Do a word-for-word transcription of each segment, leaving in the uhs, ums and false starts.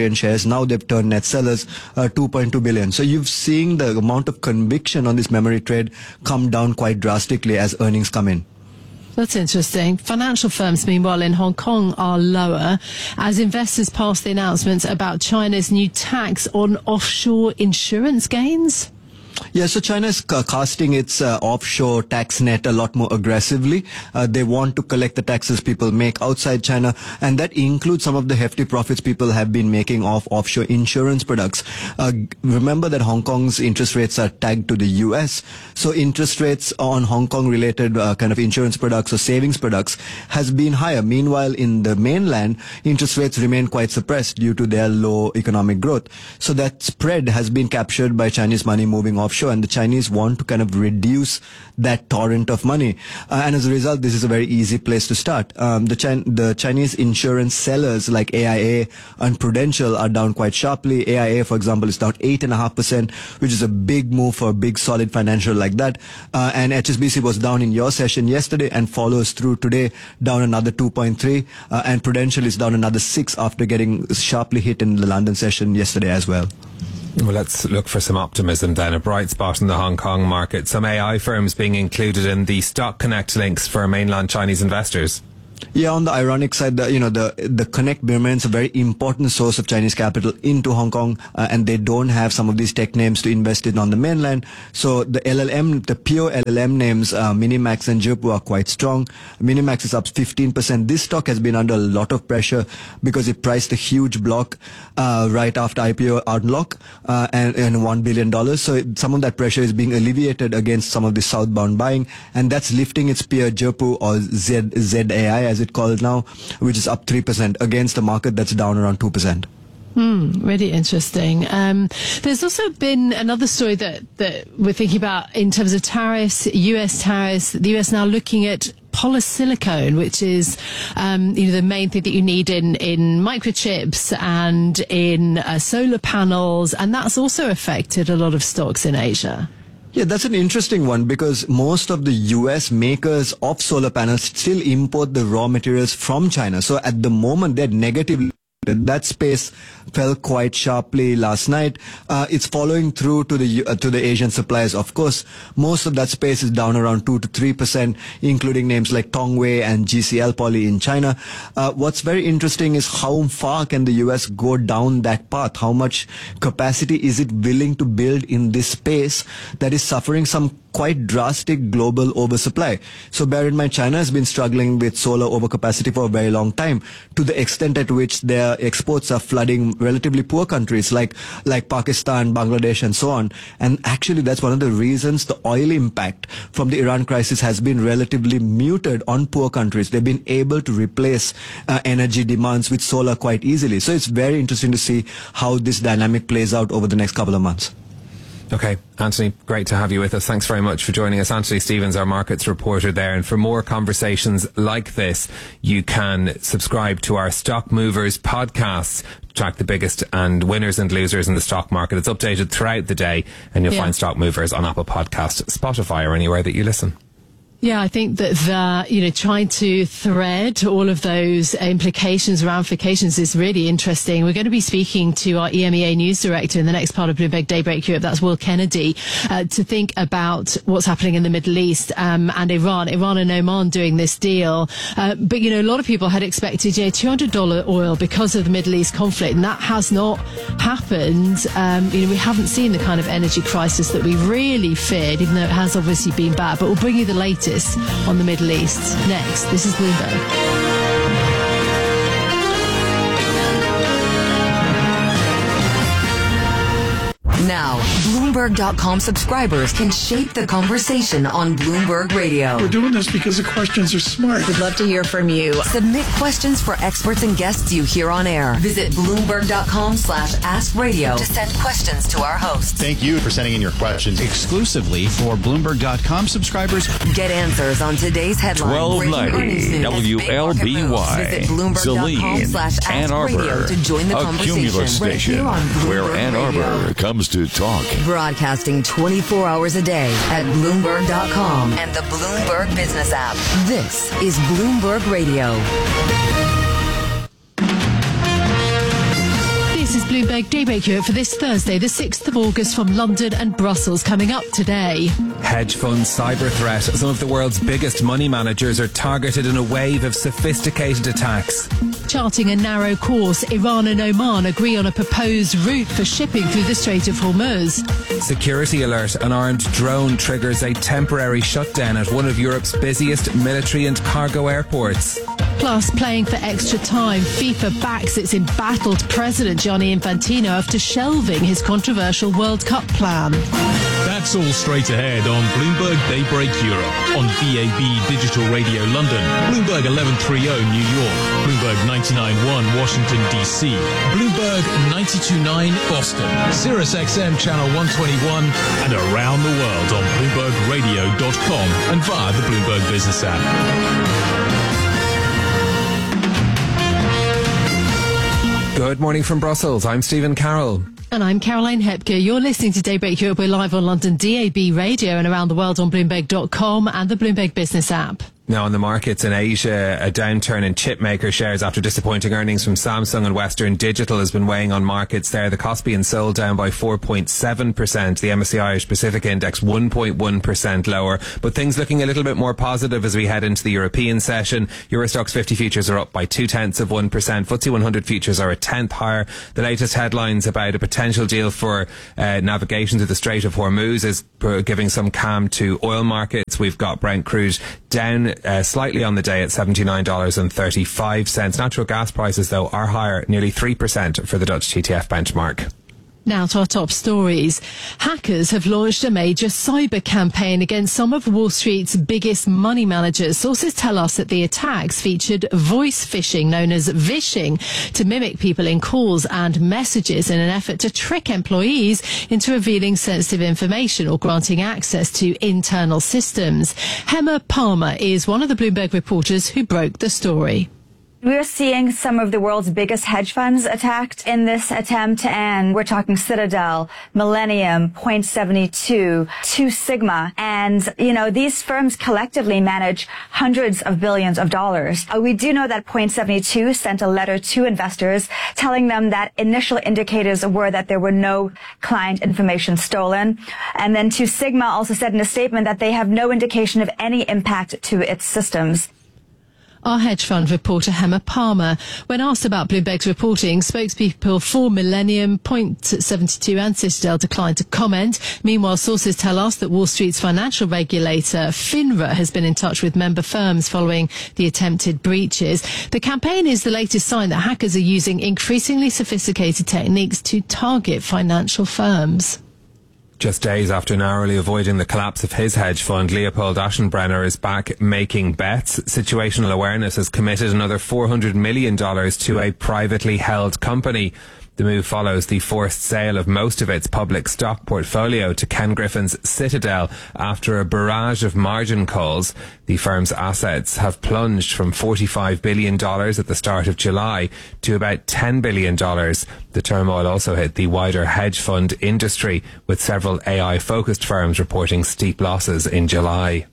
Korean shares. Now they've turned net sellers, uh, two point two billion. So you've seen the amount of conviction on this memory trade come down quite drastically as earnings come in. That's interesting. Financial firms, meanwhile, in Hong Kong are lower as investors pass the announcements about China's new tax on offshore insurance gains. Yeah, so China is ca- casting its uh, offshore tax net a lot more aggressively. Uh, they want to collect the taxes people make outside China, and that includes some of the hefty profits people have been making off offshore insurance products. Uh, remember that Hong Kong's interest rates are tagged to the U S, so interest rates on Hong Kong-related uh, kind of insurance products or savings products has been higher. Meanwhile, in the mainland, interest rates remain quite suppressed due to their low economic growth. So that spread has been captured by Chinese money moving offshore, and the Chinese want to kind of reduce that torrent of money. Uh, and as a result, this is a very easy place to start. Um, the, Chin- the Chinese insurance sellers like A I A and Prudential are down quite sharply. A I A, for example, is down eight point five percent, which is a big move for a big solid financial like that. Uh, and H S B C was down in your session yesterday and follows through today, down another two point three. Uh, and Prudential is down another six after getting sharply hit in the London session yesterday as well. Well, let's look for some optimism then. A bright spot in the Hong Kong market. Some A I firms being included in the Stock Connect links for mainland Chinese investors. Yeah, on the ironic side, the, you know, the the Connect remains a very important source of Chinese capital into Hong Kong, uh, and they don't have some of these tech names to invest in on the mainland. So the L L M, the pure L L M names, uh, Minimax and Zhipu are quite strong. Minimax is up fifteen percent. This stock has been under a lot of pressure because it priced a huge block uh, right after I P O unlock uh, and, and one billion dollars. So it, some of that pressure is being alleviated against some of the southbound buying, and that's lifting its peer Zhipu or Z, Z A I as it called now, which is up three percent against a market that's down around two percent. Hmm, really interesting. Um, there's also been another story that, that we're thinking about in terms of tariffs, U S tariffs, the U S now looking at polysilicon, which is um, you know, the main thing that you need in, in microchips and in uh, solar panels, and that's also affected a lot of stocks in Asia. Yeah, that's an interesting one because most of the U S makers of solar panels still import the raw materials from China. So at the moment, they're negatively. That space fell quite sharply last night. Uh, it's following through to the uh, to the Asian suppliers. Of course, most of that space is down around two to three percent, including names like Tongwei and G C L Poly in China. Uh, what's very interesting is how far can the U S go down that path? How much capacity is it willing to build in this space that is suffering some quite drastic global oversupply? So bear in mind, China has been struggling with solar overcapacity for a very long time, to the extent at which their exports are flooding relatively poor countries like like Pakistan, Bangladesh, and so on. And actually, that's one of the reasons the oil impact from the Iran crisis has been relatively muted on poor countries. They've been able to replace uh, energy demands with solar quite easily. So it's very interesting to see how this dynamic plays out over the next couple of months. Okay, Anthony, great to have you with us. Thanks very much for joining us. Anthony Stevens, our markets reporter there. And for more conversations like this, you can subscribe to our Stock Movers podcasts to track the biggest and winners and losers in the stock market. It's updated throughout the day, and you'll yeah. find Stock Movers on Apple Podcasts, Spotify, or anywhere that you listen. Yeah, I think that the, you know, trying to thread all of those implications, ramifications is really interesting. We're going to be speaking to our E M E A news director in the next part of Bloomberg Daybreak Europe, that's Will Kennedy, uh, to think about what's happening in the Middle East um, and Iran, Iran and Oman doing this deal. Uh, but, you know, a lot of people had expected, you know, two hundred dollars oil because of the Middle East conflict, and that has not happened. Um, you know, we haven't seen the kind of energy crisis that we really feared, even though it has obviously been bad. But we'll bring you the latest on the Middle East next. This is Bloomberg. Now, Bloomberg dot com subscribers can shape the conversation on Bloomberg Radio. We're doing this because the questions are smart. We'd love to hear from you. Submit questions for experts and guests you hear on air. Visit Bloomberg dot com slash ask radio to send questions to our hosts. Thank you for sending in your questions. Exclusively for Bloomberg dot com subscribers. Get answers on today's headlines. twelve ninety W L B Y. Visit Bloomberg dot com slash Ann Arbor, to join the a conversation. Cumulus Right station where Ann Arbor Radio. comes to talk. Broadcasting twenty-four hours a day at Bloomberg dot com and the Bloomberg Business app. This is Bloomberg Radio. This is Bloomberg Daybreak Europe for this Thursday, the sixth of August, from London and Brussels. Coming up today. Hedge fund cyber threat. Some of the world's biggest money managers are targeted in a wave of sophisticated attacks. Charting a narrow course, Iran and Oman agree on a proposed route for shipping through the Strait of Hormuz. Security alert. An armed drone triggers a temporary shutdown at one of Europe's busiest military and cargo airports. Plus, playing for extra time, FIFA backs its embattled president Gianni Infantino after shelving his controversial World Cup plan. That's all straight ahead on Bloomberg Daybreak Europe, on V A B Digital Radio London, Bloomberg eleven thirty New York, Bloomberg ninety-nine point one Washington D C, Bloomberg ninety-two point nine Boston, Sirius X M Channel one twenty-one, and around the world on Bloomberg Radio dot com and via the Bloomberg Business app. Good morning from Brussels. I'm Stephen Carroll. And I'm Caroline Hepker. You're listening to Daybreak Europe. We're live on London D A B Radio and around the world on Bloomberg dot com and the Bloomberg Business app. Now, on the markets in Asia, a downturn in chipmaker shares after disappointing earnings from Samsung and Western Digital has been weighing on markets there. The Kospi and Seoul down by four point seven percent. The M S C I Irish Pacific Index one point one percent lower. But things looking a little bit more positive as we head into the European session. Eurostoxx fifty futures are up by two tenths of one percent. F T S E one hundred futures are a tenth higher. The latest headlines about a potential deal for uh, navigation to the Strait of Hormuz is giving some calm to oil markets. We've got Brent crude down uh, slightly on the day at seventy-nine dollars and thirty-five cents. Natural gas prices, though, are higher, nearly three percent for the Dutch T T F benchmark. Now to our top stories. Hackers have launched a major cyber campaign against some of Wall Street's biggest money managers. Sources tell us that the attacks featured voice phishing, known as vishing, to mimic people in calls and messages in an effort to trick employees into revealing sensitive information or granting access to internal systems. Hema Palmer is one of the Bloomberg reporters who broke the story. We're seeing some of the world's biggest hedge funds attacked in this attempt, and we're talking Citadel, Millennium, Point seventy-two, Two Sigma, and, you know, these firms collectively manage hundreds of billions of dollars. Uh, we do know that Point seventy-two sent a letter to investors telling them that initial indicators were that there were no client information stolen. And then Two Sigma also said in a statement that they have no indication of any impact to its systems. Our hedge fund reporter, Hema Palmer. When asked about Bloomberg's reporting, spokespeople for Millennium, Point seventy-two and Citadel declined to comment. Meanwhile, sources tell us that Wall Street's financial regulator, FINRA, has been in touch with member firms following the attempted breaches. The campaign is the latest sign that hackers are using increasingly sophisticated techniques to target financial firms. Just days after narrowly avoiding the collapse of his hedge fund, Leopold Aschenbrenner is back making bets. Situational Awareness has committed another four hundred million dollars to a privately held company. The move follows the forced sale of most of its public stock portfolio to Ken Griffin's Citadel after a barrage of margin calls. The firm's assets have plunged from forty-five billion dollars at the start of July to about ten billion dollars. The turmoil also hit the wider hedge fund industry, with several A I-focused firms reporting steep losses in July.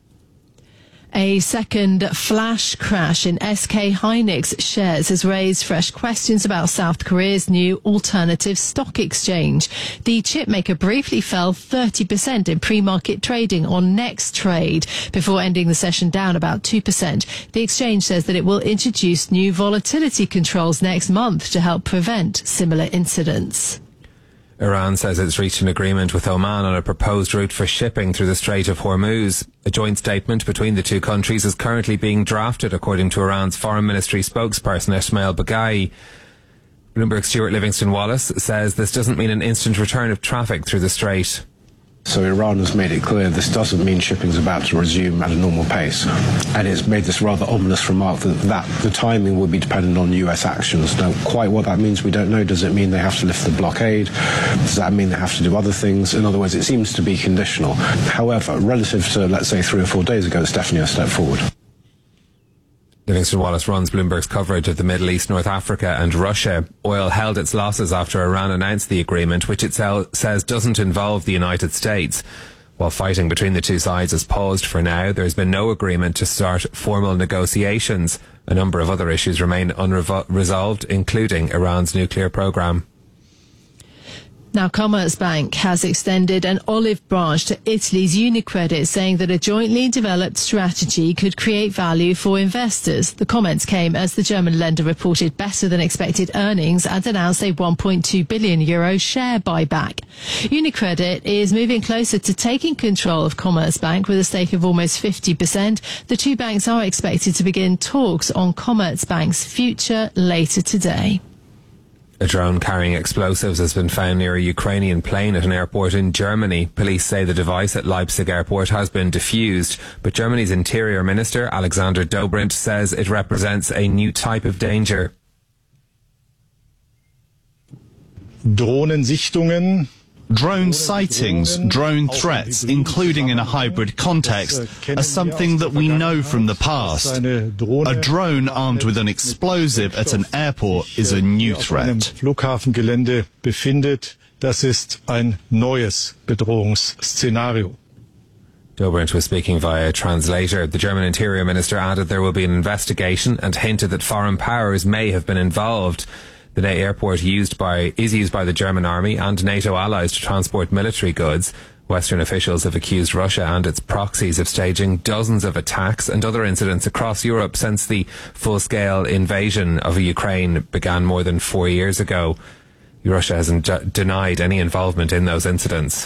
A second flash crash in S K Hynix shares has raised fresh questions about South Korea's new alternative stock exchange. The chipmaker briefly fell thirty percent in pre-market trading on Next Trade before ending the session down about two percent. The exchange says that it will introduce new volatility controls next month to help prevent similar incidents. Iran says it's reached an agreement with Oman on a proposed route for shipping through the Strait of Hormuz. A joint statement between the two countries is currently being drafted, according to Iran's Foreign Ministry spokesperson Ismail Baghai. Bloomberg's Stuart Livingston-Wallace says this doesn't mean an instant return of traffic through the strait. So Iran has made it clear this doesn't mean shipping is about to resume at a normal pace. And it's made this rather ominous remark that, that the timing will be dependent on U S actions. Now, quite what that means, we don't know. Does it mean they have to lift the blockade? Does that mean they have to do other things? In other words, it seems to be conditional. However, relative to, let's say, three or four days ago, it's definitely a step forward. Livingston-Wallace runs Bloomberg's coverage of the Middle East, North Africa and Russia. Oil held its losses after Iran announced the agreement, which it says doesn't involve the United States. While fighting between the two sides has paused for now, there has been no agreement to start formal negotiations. A number of other issues remain unresolved, including Iran's nuclear program. Now, Commerzbank has extended an olive branch to Italy's UniCredit, saying that a jointly developed strategy could create value for investors. The comments came as the German lender reported better than expected earnings and announced a one point two billion euro share buyback. UniCredit is moving closer to taking control of Commerzbank with a stake of almost fifty percent. The two banks are expected to begin talks on Commerzbank's future later today. A drone carrying explosives has been found near a Ukrainian plane at an airport in Germany. Police say the device at Leipzig airport has been defused, but Germany's Interior Minister Alexander Dobrindt says it represents a new type of danger. Drohnensichtungen. Drone sightings, drone threats, including in a hybrid context, are something that we know from the past. A drone armed with an explosive at an airport is a new threat. Flughafengelände befindet, das ist ein neues Bedrohungsszenario. Dobrindt was speaking via a translator. The German Interior Minister added there will be an investigation and hinted that foreign powers may have been involved. The airport used by, is used by the German army and NATO allies to transport military goods. Western officials have accused Russia and its proxies of staging dozens of attacks and other incidents across Europe since the full-scale invasion of Ukraine began more than four years ago. Russia hasn't d- denied any involvement in those incidents.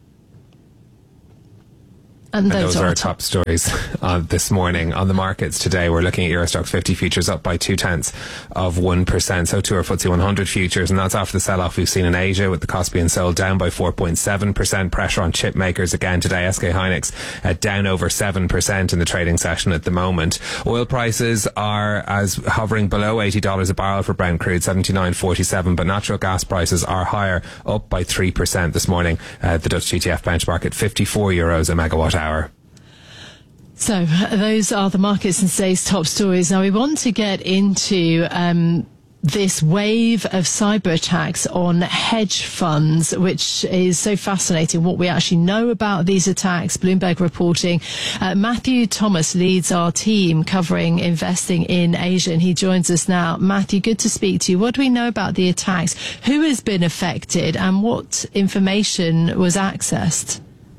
And those, and those are are our top, top stories uh, this morning on the markets today. We're looking at Eurostoxx fifty futures up by two tenths of one percent. So too are F T S E one hundred futures, and that's after the sell-off we've seen in Asia, with the Caspian sold down by four point seven percent. Pressure on chip makers again today. S K Hynix uh, down over seven percent in the trading session at the moment. Oil prices are as hovering below eighty dollars a barrel for Brent crude, seventy-nine forty-seven, but natural gas prices are higher, up by three percent this morning. Uh, the Dutch T T F benchmark at fifty-four euros a megawatt hour. So those are the markets and today's top stories. Now we want to get into um, this wave of cyber attacks on hedge funds, which is so fascinating, what we actually know about these attacks. Bloomberg reporting. Uh, Matthew Thomas leads our team covering investing in Asia, and he joins us now. Matthew, good to speak to you. What do we know about the attacks? Who has been affected and what information was accessed?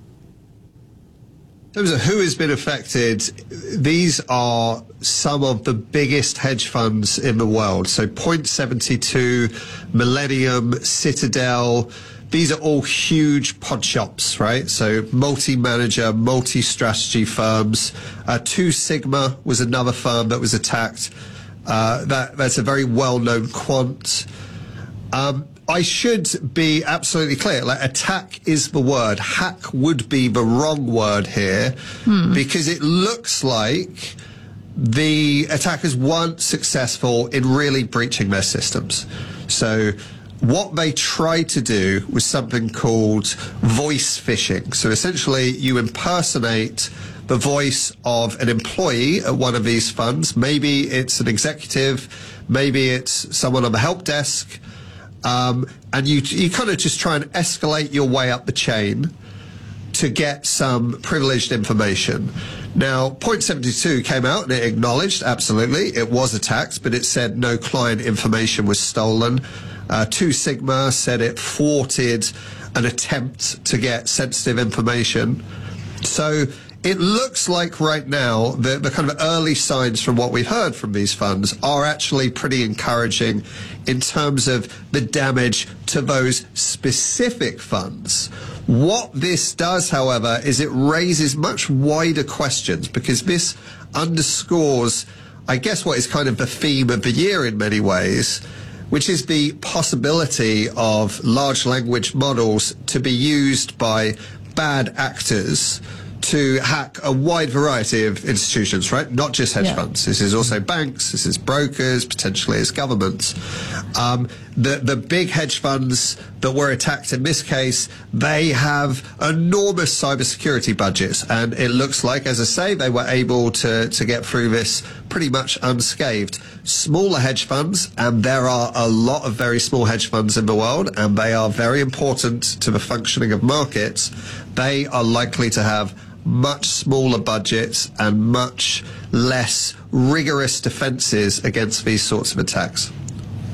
In terms of who has been affected, these are some of the biggest hedge funds in the world. So Point seventy-two, Millennium, Citadel, these are all huge pod shops, right? So multi-manager, multi-strategy firms. Uh, Two Sigma was another firm that was attacked. Uh, that, that's a very well-known quant. Um, I should be absolutely clear. Like, attack is the word. Hack would be the wrong word here, hmm. because it looks like the attackers weren't successful in really breaching their systems. So what they tried to do was something called voice phishing. So essentially you impersonate the voice of an employee at one of these funds. Maybe it's an executive, maybe it's someone on the help desk. Um, and you you kind of just try and escalate your way up the chain to get some privileged information. Now, Point seventy-two came out and it acknowledged, absolutely, it was attacked, but it said no client information was stolen. Uh, Two Sigma said it thwarted an attempt to get sensitive information. So it looks like right now the, the kind of early signs from what we've heard from these funds are actually pretty encouraging in terms of the damage to those specific funds. What this does, however, is it raises much wider questions, because this underscores, I guess, what is kind of the theme of the year in many ways, which is the possibility of large language models to be used by bad actors to hack a wide variety of institutions, right? Not just hedge yeah. funds. This is also banks, this is brokers, potentially it's governments. Um, the, the big hedge funds that were attacked in this case, they have enormous cybersecurity budgets. And it looks like, as I say, they were able to, to get through this pretty much unscathed. Smaller hedge funds, and there are a lot of very small hedge funds in the world, and they are very important to the functioning of markets. They are likely to have much smaller budgets and much less rigorous defenses against these sorts of attacks.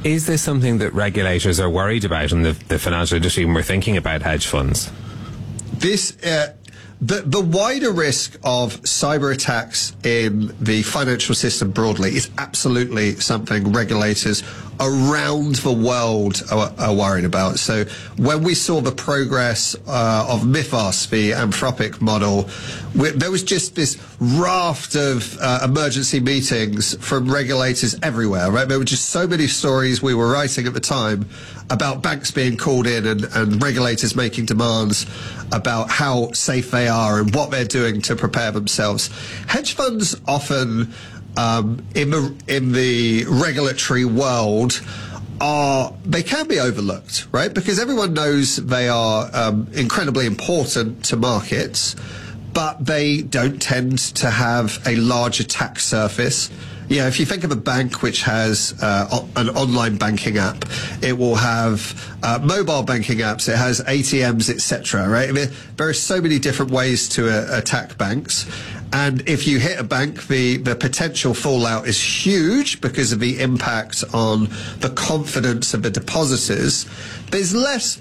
Is this something that regulators are worried about in the, the financial industry when we're thinking about hedge funds? This, uh, the, the wider risk of cyber attacks in the financial system broadly is absolutely something regulators around the world are, are worried about. So when we saw the progress uh, of Mythos, the Anthropic model, we, there was just this raft of uh, emergency meetings from regulators everywhere, right? There were just so many stories we were writing at the time about banks being called in and, and regulators making demands about how safe they are and what they're doing to prepare themselves. Hedge funds often Um, in the in the regulatory world, are they can be overlooked, right? Because everyone knows they are um, incredibly important to markets, but they don't tend to have a large attack surface. You know, if you think of a bank which has uh, an online banking app, it will have uh, mobile banking apps, it has A T Ms, et cetera. Right? I mean, there are so many different ways to uh, attack banks. And if you hit a bank, the, the potential fallout is huge because of the impact on the confidence of the depositors. There's less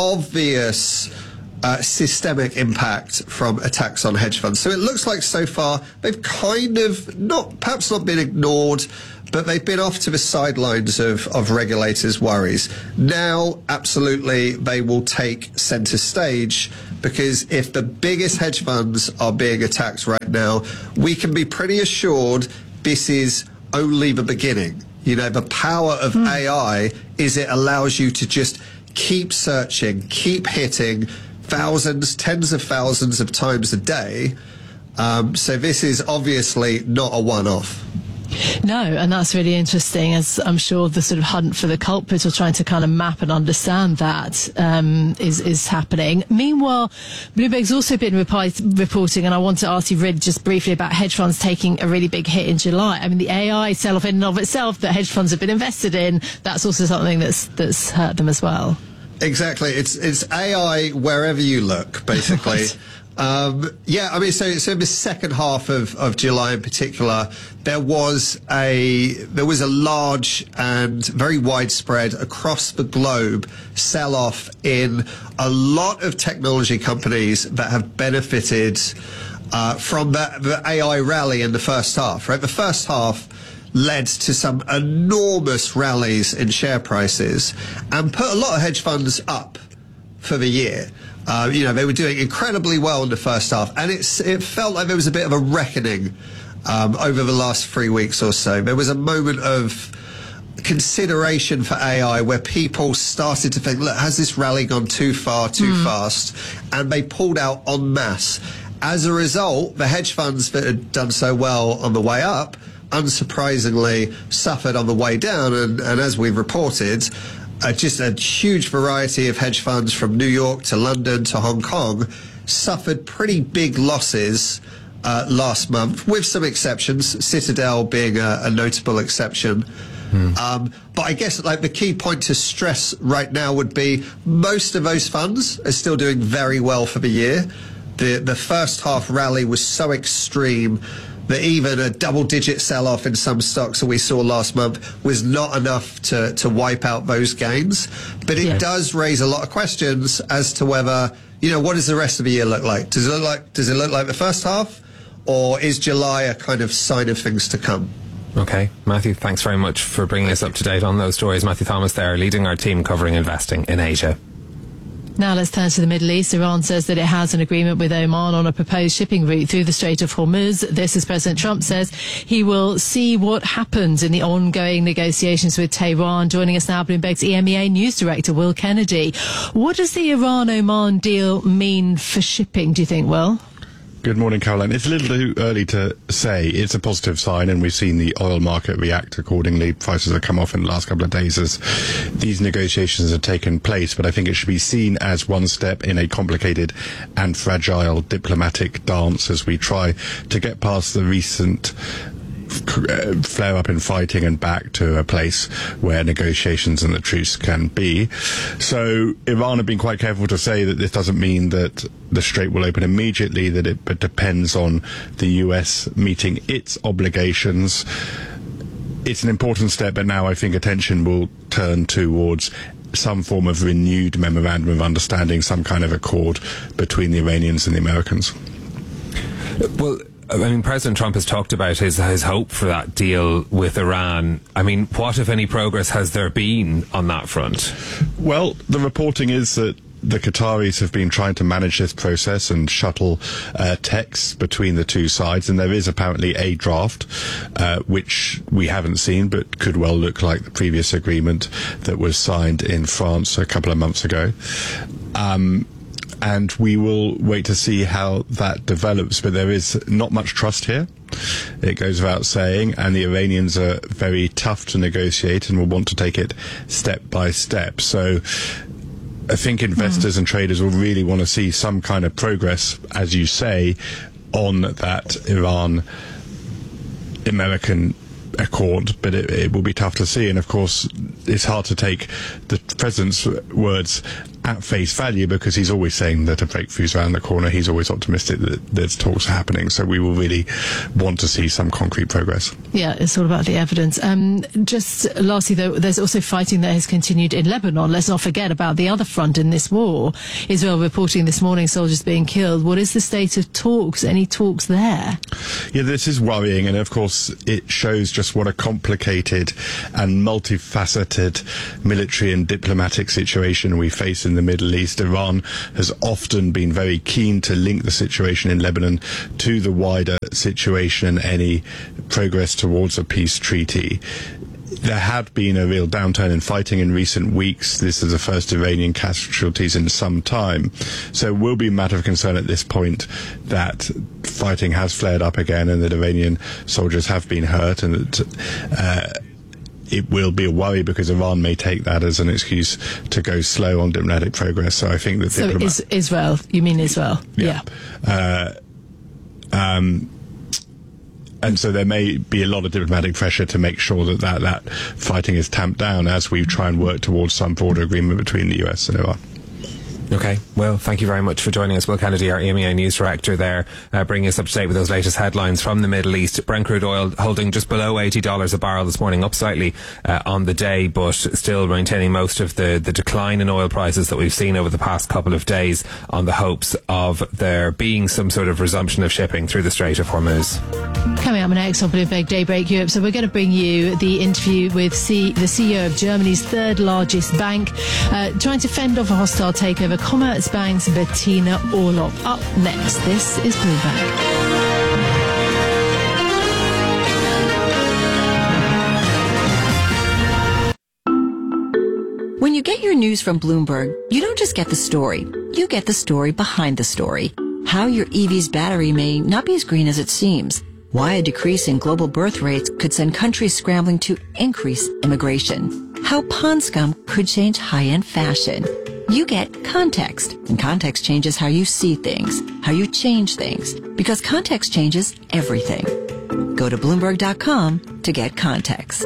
obvious uh, systemic impact from attacks on hedge funds. So it looks like so far they've kind of not, perhaps not been ignored, but they've been off to the sidelines of, of regulators' worries. Now, absolutely, they will take centre stage, because if the biggest hedge funds are being attacked right now, we can be pretty assured this is only the beginning. You know, the power of mm. A I is it allows you to just keep searching, keep hitting thousands, tens of thousands of times a day. Um, so this is obviously not a one-off. No, and that's really interesting, as I'm sure the sort of hunt for the culprit or trying to kind of map and understand that um, is, is happening. Meanwhile, Bloomberg's also been report- reporting, and I want to ask you really just briefly about hedge funds taking a really big hit in July. I mean, the A I sell-off in and of itself that hedge funds have been invested in, that's also something that's that's hurt them as well. Exactly. It's it's A I wherever you look, basically. Right. Um, yeah, I mean, so, so in the second half of, of July in particular, there was a, there was a large and very widespread across the globe sell-off in a lot of technology companies that have benefited, uh, from the, the A I rally in the first half, right? The first half led to some enormous rallies in share prices and put a lot of hedge funds up for the year. Uh, you know, they were doing incredibly well in the first half, and it's, it felt like there was a bit of a reckoning um, over the last three weeks or so. There was a moment of consideration for A I where people started to think, look, has this rally gone too far, too mm. fast? And they pulled out en masse. As a result, the hedge funds that had done so well on the way up, unsurprisingly, suffered on the way down. And, and as we've reported, Uh, just a huge variety of hedge funds from New York to London to Hong Kong suffered pretty big losses uh, last month, with some exceptions, Citadel being a, a notable exception. Hmm. Um, but I guess like the key point to stress right now would be most of those funds are still doing very well for the year. The, the first half rally was so extreme that even a double-digit sell-off in some stocks that we saw last month was not enough to, to wipe out those gains. But it yeah. does raise a lot of questions as to whether, you know, what does the rest of the year look like? Does it look like, does it look like the first half? Or is July a kind of sign of things to come? Okay. Matthew, thanks very much for bringing us up to date on those stories. Matthew Thomas there, leading our team covering investing in Asia. Now let's turn to the Middle East. Iran says that it has an agreement with Oman on a proposed shipping route through the Strait of Hormuz. This as President Trump says he will see what happens in the ongoing negotiations with Tehran. Joining us now, Bloomberg's E M E A News Director, Will Kennedy. What does the Iran-Oman deal mean for shipping, do you think, Will? Good morning, Caroline. It's a little too early to say. It's a positive sign, and we've seen the oil market react accordingly. Prices have come off in the last couple of days as these negotiations have taken place, but I think it should be seen as one step in a complicated and fragile diplomatic dance as we try to get past the recent flare up in fighting and back to a place where negotiations and the truce can be. So Iran have been quite careful to say that this doesn't mean that the strait will open immediately, that it depends on the U S meeting its obligations. it's an important step, but now I think attention will turn towards some form of renewed memorandum of understanding, some kind of accord between the Iranians and the Americans. Well, I mean, President Trump has talked about his his hope for that deal with Iran. I mean, what, if any, progress has there been on that front? Well, the reporting is that the Qataris have been trying to manage this process and shuttle uh, texts between the two sides, and there is apparently a draft uh, which we haven't seen but could well look like the previous agreement that was signed in France a couple of months ago. Um, and we will wait to see how that develops, but there is not much trust here. It goes without saying, and the Iranians are very tough to negotiate and will want to take it step by step. So I think investors mm. and traders will really want to see some kind of progress, as you say, on that Iran-American accord, but it, it will be tough to see. And of course, it's hard to take the president's words at face value, because he's always saying that a breakthrough's around the corner. He's always optimistic that there's talks happening. So we will really want to see some concrete progress. Yeah, it's all about the evidence. Um, just lastly, though, there's also fighting that has continued in Lebanon. Let's not forget about the other front in this war. Israel reporting this morning soldiers being killed. What is the state of talks? Any talks there? Yeah, this is worrying, and of course it shows just what a complicated and multifaceted military and diplomatic situation we face in the Middle East. Iran has often been very keen to link the situation in Lebanon to the wider situation and any progress towards a peace treaty. There had been a real downturn in fighting in recent weeks. This is the first Iranian casualties in some time. So it will be a matter of concern at this point that fighting has flared up again and that Iranian soldiers have been hurt, and that uh, it will be a worry because Iran may take that as an excuse to go slow on diplomatic progress. So I think that so diplomat- is Israel, you mean Israel? Yeah. yeah. Uh, um, and so there may be a lot of diplomatic pressure to make sure that, that that fighting is tamped down as we try and work towards some broader agreement between the U S and Iran. Okay, well, thank you very much for joining us. Will Kennedy, our E M E A News Director there, uh, bringing us up to date with those latest headlines from the Middle East. Brent crude oil holding just below eighty dollars a barrel this morning, up slightly uh, on the day, but still maintaining most of the, the decline in oil prices that we've seen over the past couple of days on the hopes of there being some sort of resumption of shipping through the Strait of Hormuz. Coming up next on Bloomberg Daybreak Europe, so we're going to bring you the interview with C- the C E O of Germany's third largest bank, uh, trying to fend off a hostile takeover. Commerzbank's Bettina Orlopp. Up next, this is Bloomberg. When you get your news from Bloomberg, you don't just get the story. You get the story behind the story. How your E V's battery may not be as green as it seems. Why a decrease in global birth rates could send countries scrambling to increase immigration. How pond scum could change high-end fashion. You get context, and context changes how you see things, how you change things, because context changes everything. Go to Bloomberg dot com to get context.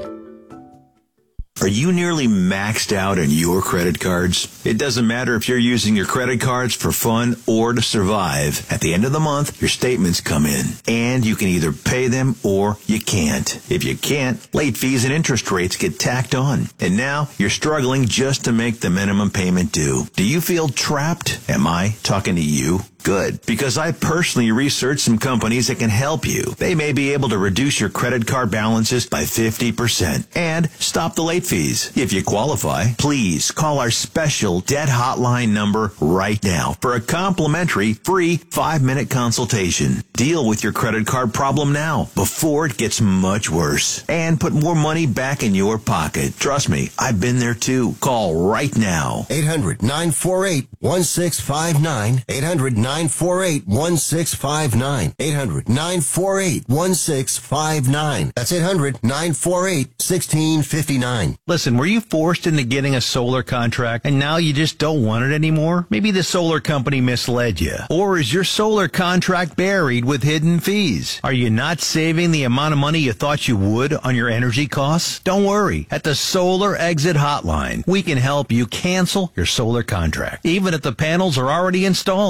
Are you nearly maxed out on your credit cards? It doesn't matter if you're using your credit cards for fun or to survive. At the end of the month, your statements come in, and you can either pay them or you can't. If you can't, late fees and interest rates get tacked on. And now you're struggling just to make the minimum payment due. Do you feel trapped? Am I talking to you? Good, because I personally researched some companies that can help you. They may be able to reduce your credit card balances by fifty percent and stop the late fees. If you qualify, please call our special debt hotline number right now for a complimentary free five-minute consultation. Deal with your credit card problem now before it gets much worse and put more money back in your pocket. Trust me, I've been there too. Call right now. eight hundred nine four eight one six five nine. eight hundred nine four eight one six five nine. eight hundred nine four eight one six five nine. That's eight hundred nine four eight one six five nine. Listen, were you forced into getting a solar contract and now you just don't want it anymore? Maybe the solar company misled you. Or is your solar contract buried with hidden fees? Are you not saving the amount of money you thought you would on your energy costs? Don't worry. At the Solar Exit Hotline, we can help you cancel your solar contract, even if the panels are already installed. Our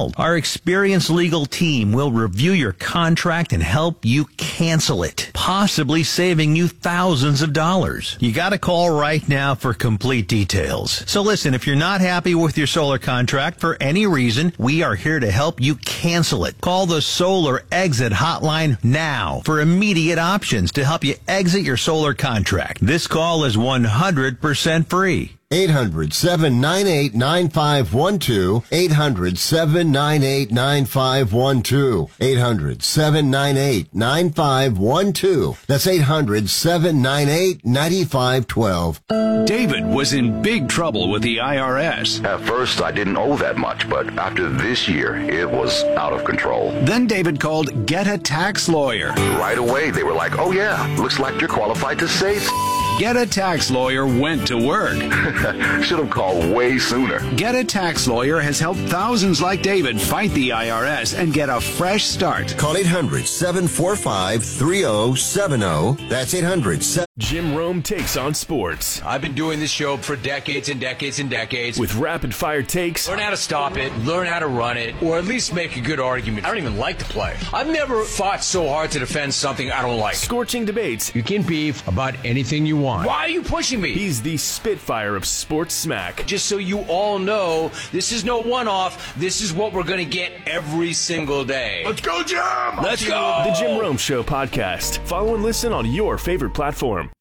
experienced legal team will review your contract and help you cancel it, possibly saving you thousands of dollars. You got to call right now for complete details. So listen, if you're not happy with your solar contract for any reason, we are here to help you cancel it. Call the Solar Exit Hotline now for immediate options to help you exit your solar contract. This call is one hundred percent free. eight hundred, seven nine eight, nine five one two. eight hundred, seven nine eight, nine five one two. eight hundred, seven nine eight, nine five one two. That's eight hundred, seven nine eight, nine five one two. David was in big trouble with the I R S. At first, I didn't owe that much, but after this year, it was out of control. Then David called Get a Tax Lawyer. Right away, they were like, oh yeah, looks like you're qualified to save. Get a Tax Lawyer went to work. Should have called way sooner. Get a Tax Lawyer has helped thousands like David fight the I R S and get a fresh start. Call eight hundred, seven four five, three zero seven zero. That's eight hundred, seven Jim Rome takes on sports. I've been doing this show for decades and decades and decades. With rapid fire takes. Learn how to stop it, learn how to run it, or at least make a good argument. I don't even like the play. I've never fought so hard to defend something I don't like. Scorching debates. You can beef about anything you want. Why are you pushing me? He's the Spitfire of sports smack. Just so you all know, this is no one-off. This is what we're going to get every single day. Let's go, Jim! Let's go! The Jim Rome Show podcast. Follow and listen on your favorite platform.